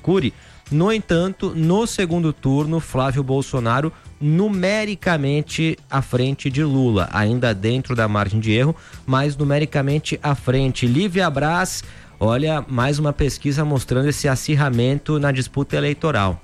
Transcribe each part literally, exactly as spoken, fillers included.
Cury. No entanto, no segundo turno, Flávio Bolsonaro numericamente à frente de Lula, ainda dentro da margem de erro, mas numericamente à frente. Lívia Braz, olha, mais uma pesquisa mostrando esse acirramento na disputa eleitoral.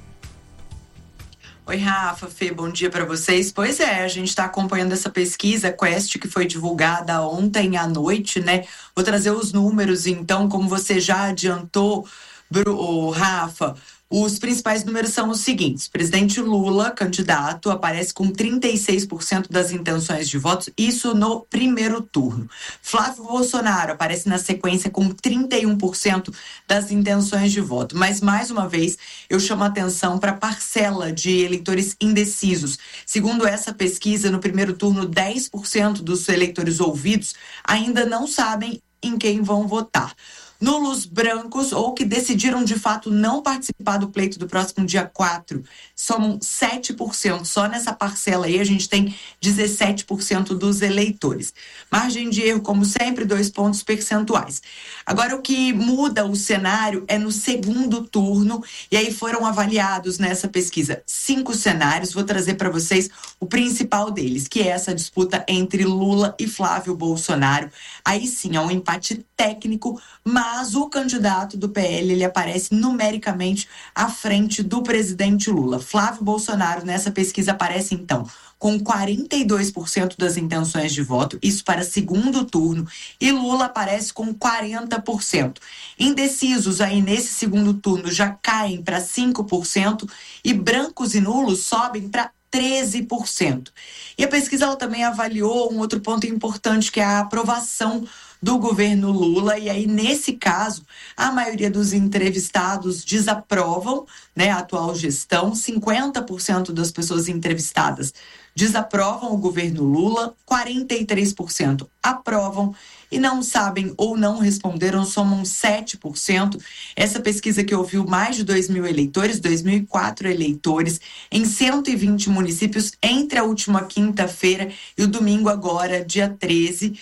Oi, Rafa, Fê, bom dia para vocês. Pois é, a gente está acompanhando essa pesquisa Quest que foi divulgada ontem à noite, né? Vou trazer os números, então, como você já adiantou, Bru, Rafa. Os principais números são os seguintes: presidente Lula, candidato, aparece com trinta e seis por cento das intenções de votos, isso no primeiro turno. Flávio Bolsonaro aparece na sequência com trinta e um por cento das intenções de voto. Mas, mais uma vez, eu chamo a atenção para a parcela de eleitores indecisos. Segundo essa pesquisa, no primeiro turno, dez por cento dos eleitores ouvidos ainda não sabem em quem vão votar. Nulos brancos ou que decidiram de fato não participar do pleito do próximo dia quatro somam sete por cento. Só nessa parcela aí a gente tem dezessete por cento dos eleitores. Margem de erro, como sempre, dois pontos percentuais. Agora, o que muda o cenário é no segundo turno, e aí foram avaliados nessa pesquisa cinco cenários. Vou trazer para vocês o principal deles, que é essa disputa entre Lula e Flávio Bolsonaro. Aí sim, é um empate técnico, mas o candidato do P L, ele aparece numericamente à frente do presidente Lula. Flávio Bolsonaro, nessa pesquisa, aparece, então, com quarenta e dois por cento das intenções de voto, isso para segundo turno, e Lula aparece com quarenta por cento. Indecisos aí nesse segundo turno já caem para cinco por cento e brancos e nulos sobem para treze por cento. E a pesquisa ela também avaliou um outro ponto importante, que é a aprovação do governo Lula, e aí nesse caso a maioria dos entrevistados desaprovam, né, a atual gestão. Cinquenta por cento das pessoas entrevistadas desaprovam o governo Lula, quarenta e três por cento aprovam e não sabem ou não responderam, somam sete por cento. Essa pesquisa que ouviu mais de dois mil eleitores, dois mil e quatro eleitores, em cento e vinte municípios entre a última quinta-feira e o domingo agora, dia treze.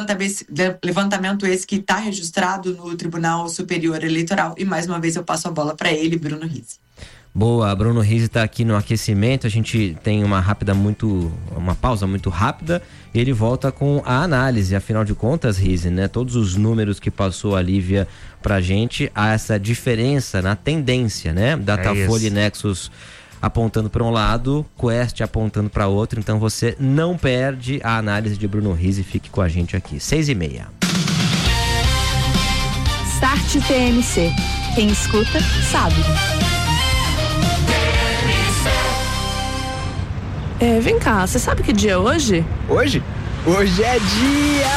Levantamento esse que está registrado no Tribunal Superior Eleitoral. E mais uma vez eu passo a bola para ele, Bruno Rizzi. Boa, Bruno Rizzi está aqui no aquecimento. A gente tem uma rápida muito, uma pausa muito rápida e ele volta com a análise. Afinal de contas, Rizzi, né? Todos os números que passou a Lívia pra gente, há essa diferença na tendência, né? Datafolha e Nexus apontando para um lado, Quest apontando para outro. Então você não perde a análise de Bruno Rizzi. Fique com a gente aqui. Seis e meia. Start T M C. Quem escuta, sabe. É, vem cá, você sabe que dia é hoje? Hoje? Hoje é dia